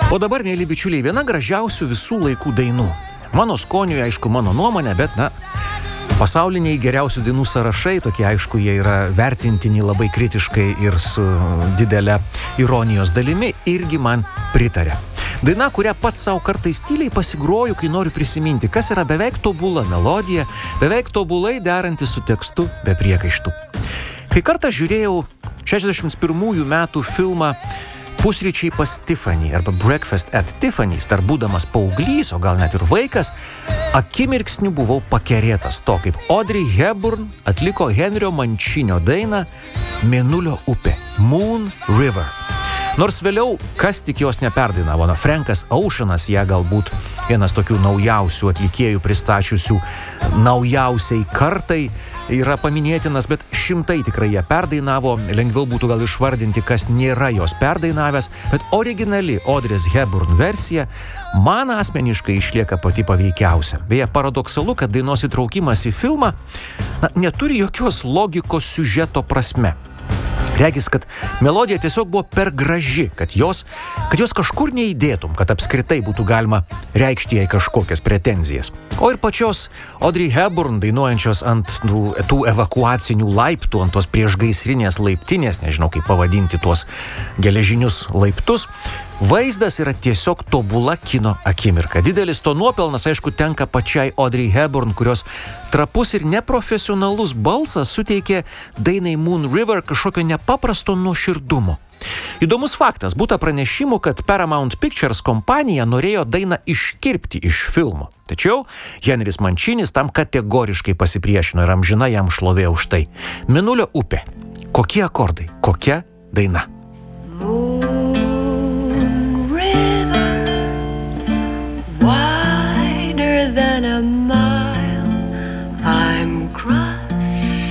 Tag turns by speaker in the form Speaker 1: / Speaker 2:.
Speaker 1: O dabar, mėly bičiuliai, viena gražiausių visų laikų dainų. Mano skoniui, aišku, mano nuomonė, bet, pasauliniai geriausių dainų sąrašai, tokie, aišku, jie yra vertintini labai kritiškai ir su didelė ironijos dalimi, irgi man pritarė. Daina, kurią pats savo kartais tyliai pasigroju, kai noriu prisiminti, kas yra beveik tobula melodija, beveik tobulai deranti su tekstu be priekaištų. Kai kartą žiūrėjau 61 metų filmą Pusryčiai pas Tiffany arba Breakfast at Tiffany's, dar būdamas paauglys, o gal net ir vaikas, akimirksniu buvau pakerėtas to, kaip Audrey Hepburn atliko Henrio Mančinio dainą Mėnulio upė, Moon River. Nors vėliau, kas tik jos neperdainavo, Frankas Oceanas, ją galbūt vienas tokių naujausių atlikėjų pristačiusių naujausiai kartai yra paminėtinas, bet šimtai tikrai ją perdainavo, lengviau būtų gal išvardinti, kas nėra jos perdainavęs, bet originali Audrey Hepburn versija man asmeniškai išlieka pati paveikiausia. Beje, paradoksalu, kad dainos įtraukimas į filmą neturi jokios logikos siužeto prasme. Regis, kad melodija tiesiog buvo per graži, kad jos kažkur neįdėtum, kad apskritai būtų galima reikšti jai kažkokias pretenzijas. O ir pačios Audrey Hepburn dainuojančios ant tų evakuacinių laiptų, ant tos priešgaisrinės laiptinės, nežinau kaip pavadinti tuos geležinius laiptus, vaizdas yra tiesiog tobula kino akimirka. Didelis to nuopelnas, aišku, tenka pačiai Audrey Hepburn, kurios trapus ir neprofesionalus balsas suteikė dainai Moon River kažkokio nepaprasto nuoširdumo. Įdomus faktas, būta pranešimų, kad Paramount Pictures kompanija norėjo dainą iškirpti iš filmo. Tačiau Henris Mančinis tam kategoriškai pasipriešino ir amžina jam šlovė už tai. Mėnulio upė. Kokie akordai, kokia daina.